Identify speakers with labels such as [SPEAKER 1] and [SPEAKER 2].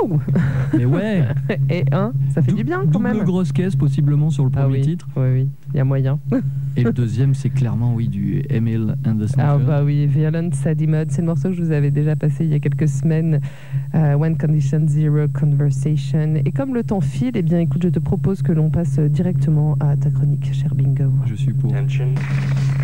[SPEAKER 1] Wow.
[SPEAKER 2] Mais ouais.
[SPEAKER 1] Et ça fait du bien quand même.
[SPEAKER 2] Double grosse caisse possiblement sur le premier titre.
[SPEAKER 1] Oui, il y a moyen.
[SPEAKER 2] Et le deuxième, c'est clairement du Emil and the Sniffers.
[SPEAKER 1] Ah bah oui, Violent Sadie Mode, c'est le morceau que je vous avais déjà passé il y a quelques semaines. When Condition Zero Conversation. Et comme le temps file, eh bien écoute, je te propose que l'on passe directement à ta chronique, cher Bingo.
[SPEAKER 2] Je suis pour.